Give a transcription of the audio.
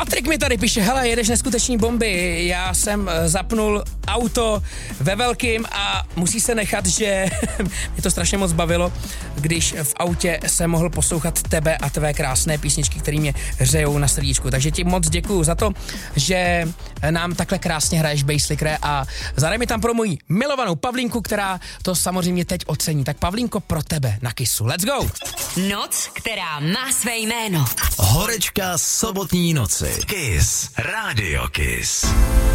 Patrik mi tady píše, hele, jedeš neskuteční bomby, já jsem zapnul auto ve velkým a musí se nechat, že mě to strašně moc bavilo, když v autě jsem mohl poslouchat tebe a tvé krásné písničky, které mě hřejou na srdíčku. Takže ti moc děkuju za to, že nám takhle krásně hraješ Basslickere a zadej mi tam pro moji milovanou Pavlínku, která to samozřejmě teď ocení. Tak Pavlínko, pro tebe na Kissu. Let's go! Noc, která má své jméno. Horečka sobotní noci. Kiss. Radio Kiss.